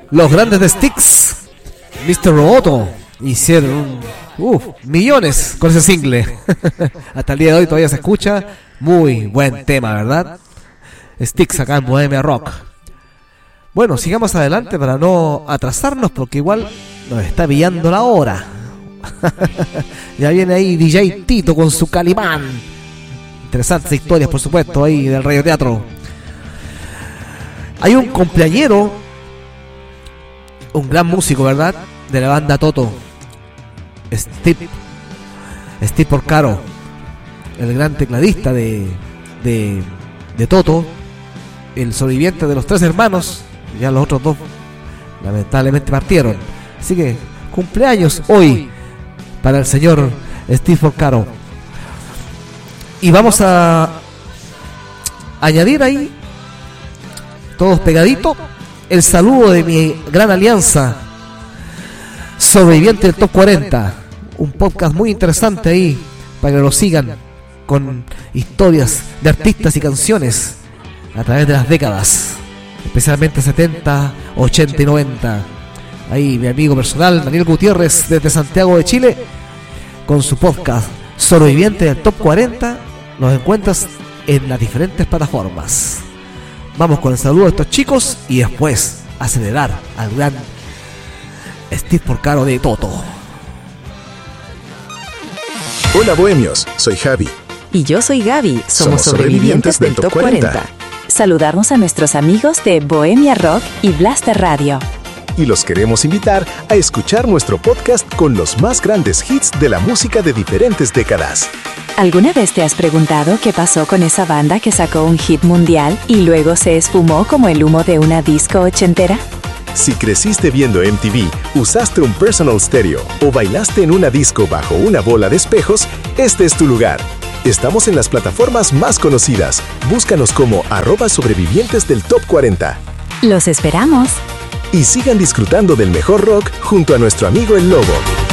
Los grandes de Styx, Mr. Roboto, hicieron millones con ese single. Hasta el día de hoy todavía se escucha. Muy buen tema, ¿verdad? Styx acá en Bohemia Rock. Bueno, sigamos adelante para no atrasarnos, porque igual nos está pillando la hora. Ya viene ahí DJ Tito con su Calimán. Interesantes historias, por supuesto, ahí del radioteatro. Hay un cumpleañero, un gran músico, ¿verdad? De la banda Toto, Steve Porcaro, el gran tecladista de Toto, el sobreviviente de los 3 hermanos. Ya los otros 2 lamentablemente partieron. Así que cumpleaños hoy para el señor Steve Porcaro. Y vamos a añadir ahí, todos pegaditos, el saludo de mi gran alianza, Sobreviviente del Top 40. Un podcast muy interesante ahí para que lo sigan, con historias de artistas y canciones a través de las décadas, especialmente 70, 80 y 90. Ahí mi amigo personal Daniel Gutiérrez desde Santiago de Chile con su podcast Sobreviviente del Top 40. Los encuentras en las diferentes plataformas. Vamos con el saludo de estos chicos y después acelerar al gran Steve Porcaro de Toto. Hola bohemios, soy Javi. Y yo soy Gaby, somos sobrevivientes del Top 40. Saludarnos a nuestros amigos de Bohemia Rock y Blaster Radio. Y los queremos invitar a escuchar nuestro podcast con los más grandes hits de la música de diferentes décadas. ¿Alguna vez te has preguntado qué pasó con esa banda que sacó un hit mundial y luego se esfumó como el humo de una disco ochentera? Si creciste viendo MTV, usaste un personal stereo o bailaste en una disco bajo una bola de espejos, este es tu lugar. Estamos en las plataformas más conocidas. Búscanos como @sobrevivientes del Top 40. ¡Los esperamos! Y sigan disfrutando del mejor rock junto a nuestro amigo El Lobo.